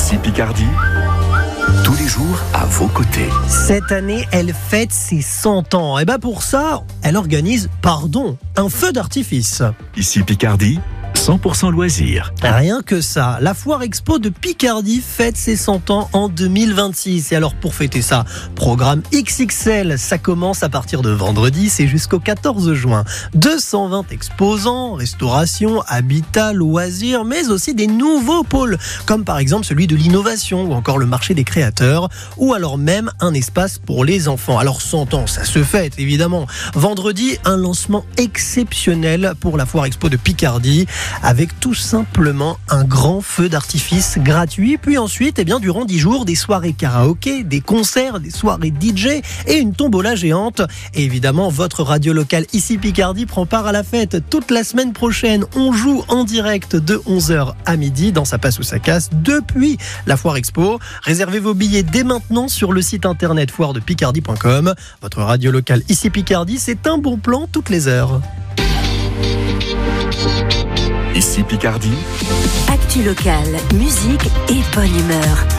Ici Picardie, tous les jours à vos côtés. Cette année, elle fête ses 100 ans. Et pour ça, elle organise, un feu d'artifice. Ici Picardie, 100% loisirs. Rien que ça, la Foire Expo de Picardie fête ses 100 ans en 2026. Et alors pour fêter ça, programme XXL, ça commence à partir de vendredi, c'est jusqu'au 14 juin. 220 exposants, restauration, habitat, loisirs, mais aussi des nouveaux pôles, comme par exemple celui de l'innovation ou encore le marché des créateurs, ou alors même un espace pour les enfants. Alors 100 ans, ça se fête évidemment. Vendredi, un lancement exceptionnel pour la Foire Expo de Picardie, avec tout simplement un grand feu d'artifice gratuit. Puis ensuite, durant 10 jours, des soirées karaoké, des concerts, des soirées DJ et une tombola géante. Et évidemment, votre radio locale Ici Picardie prend part à la fête. Toute la semaine prochaine, on joue en direct de 11h à midi dans Ça passe ou ça casse depuis la Foire Expo. Réservez vos billets dès maintenant sur le site internet foiredepicardie.com. Votre radio locale Ici Picardie, c'est un bon plan toutes les heures. Ici Picardie, actu locale, musique et bonne humeur.